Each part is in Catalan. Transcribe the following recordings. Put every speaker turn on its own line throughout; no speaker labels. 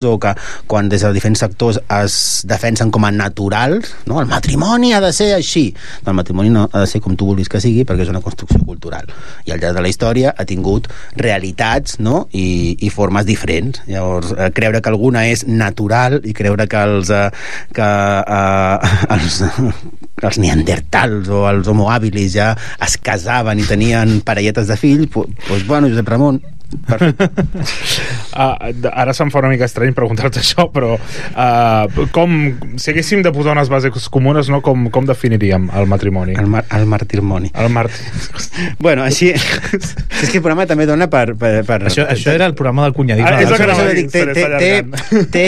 o que quan des de diferents sectors es defensen com a naturals, no? El matrimoni ha de ser així. El matrimoni no ha de ser com tu vulguis que sigui, perquè és una construcció cultural. I al llarg de la història ha tingut realitats, no? I formes diferents. Llavors, creure que alguna és natural i creure que els neandertals o els homo habilis ja es casaven i tenien parelletes de fills, doncs bueno, Josep Ramon,
ara se'm fa una mica estrany preguntar-te això, però si haguéssim de posar unes bases comunes, no? Com definiríem el matrimoni?
El martirmoni. Bueno, així és que el programa també dona per...
Això era el programa del cunyadisme.
Té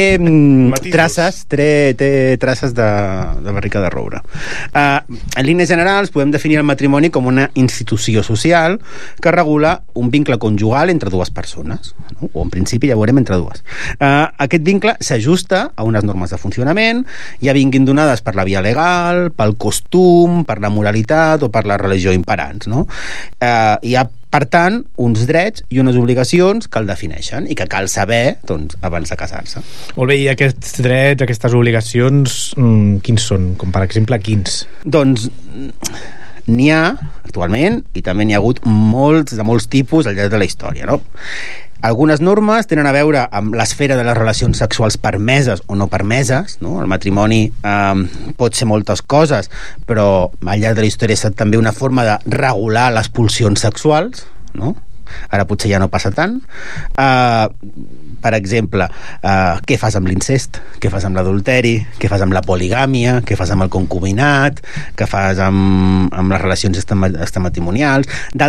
traces de barrica de roure. En línies generals podem definir el matrimoni com una institució social que regula un vincle conjugal entre dues persones, no? O en principi ja ho veurem entre dues. Aquest vincle s'ajusta a unes normes de funcionament, ja vinguin donades per la via legal, pel costum, per la moralitat o per la religió imperants, no? Hi ha, per tant, uns drets i unes obligacions que el defineixen i que cal saber, doncs, abans de casar-se.
Molt bé, i aquests drets, aquestes obligacions, quins són? Com per exemple, quins?
Doncs n'hi ha actualment, i també n'hi ha hagut molts tipus al llarg de la història, no? Algunes normes tenen a veure amb l'esfera de les relacions sexuals permeses o no permeses, no? El matrimoni pot ser moltes coses, però al llarg de la història ha estat també una forma de regular les pulsions sexuals, no? Ara potser ja no passa tant. Per exemple, què fas amb l'incest, què fas amb l'adulteri, què fas amb la poligàmia, què fas amb el concubinat, què fas amb les relacions extramatrimonials.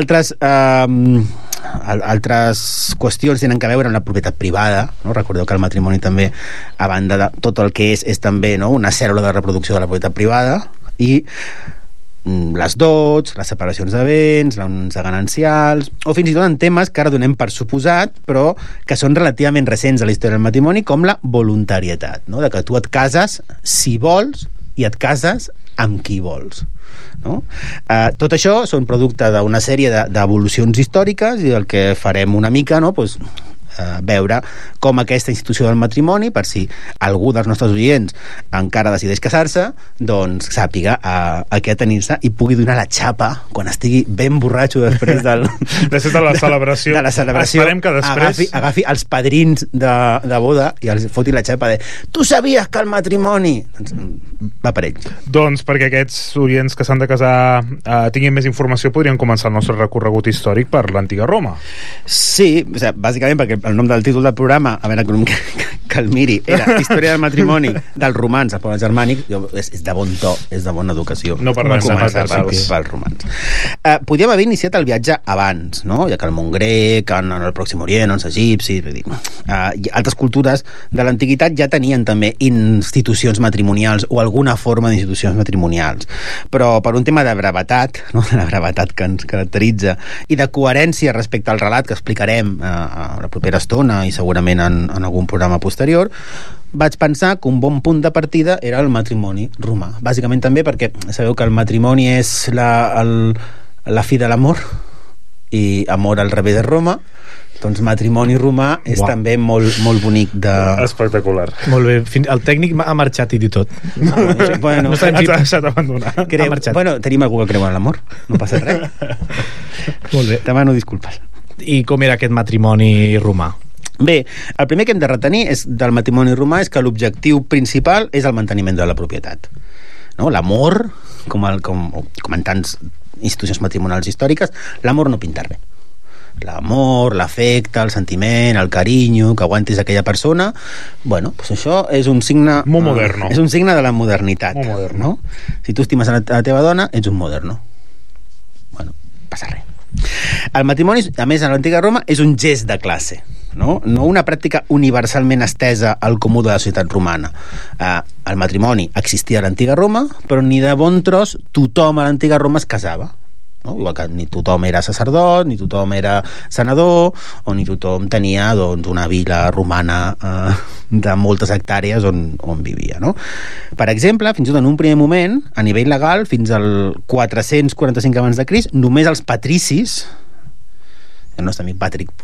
Altres qüestions tenen a veure amb la propietat privada, no? Recordeu que el matrimoni també, a banda de tot el que és també, no? Una cèl·lula de reproducció de la propietat privada, i les dots, les separacions de béns, les ganancials, o fins i tot en temes que ara donem per suposat, però que són relativament recents a la història del matrimoni, com la voluntarietat, no? De que tu et cases si vols i et cases amb qui vols, no? Tot això són producte d'una sèrie d'evolucions històriques, i el que farem una mica, no? Pues, veure com aquesta institució del matrimoni, per si algú dels nostres oients encara decideix casar-se, doncs sàpiga a què atenir-se i pugui donar la xapa quan estigui ben borratxo després de
la celebració. Esperem que després
agafi els padrins de boda i els foti la xapa de tu sabies que el matrimoni... Doncs va per ells.
Doncs perquè aquests oients que s'han de casar tinguin més informació, podrien començar el nostre recorregut històric per l'antiga Roma.
Sí, bàsicament perquè el nom del títol del programa, a veure que el miri, era Història del matrimoni dels romans al poble germànic. És de bon to, és de bona educació.
No parlem
pels romans. Podíem haver iniciat el viatge abans, no? Ja que el món grec, en el Pròxim Orient, els egipcis, altres cultures de l'antiguitat ja tenien també institucions matrimonials o alguna forma d'institucions matrimonials. Però per un tema de brevetat, no? De la brevetat que ens caracteritza i de coherència respecte al relat que explicarem a la propera estona i segurament en algun programa posterior, vaig pensar que un bon punt de partida era el matrimoni romà. Bàsicament també perquè sabeu que el matrimoni és la fi de l'amor, i amor al revés de Roma. Doncs matrimoni romà és també molt bonic de...
Espectacular.
Molt bé, el tècnic ha marxat i tot.
Bueno,
no s'ha deixat abandonar.
Bueno, tenim algú que creu en l'amor, no passa res.
Molt bé.
Demano disculpes.
I com era aquest matrimoni romà?
Bé, el primer que hem de retenir del matrimoni romà és que l'objectiu principal és el manteniment de la propietat, no? L'amor, com en tants institucions matrimonials històriques, l'amor no pinta res. L'amor, l'afecte, el sentiment, el carinyo que aguantis aquella persona, bueno, pues això és un signe
molt moderno.
És un signe de la modernitat,
molt moderno.
No? Si tu estimes a la teva dona, ets un moderno. Bueno, passa res. El matrimoni, a més, a l'antiga Roma, és un gest de classe, no una pràctica universalment estesa al comú de la societat romana. El matrimoni existia a l'antiga Roma, però ni de bon tros tothom a l'antiga Roma es casava, no? Igual que ni tothom era sacerdot, ni tothom era senador, o ni tothom tenia, doncs, una vila romana de moltes hectàrees on vivia, no? Per exemple, fins i tot en un primer moment, a nivell legal, fins al 445 abans de Crist, només els patricis, el nostre amic Patrick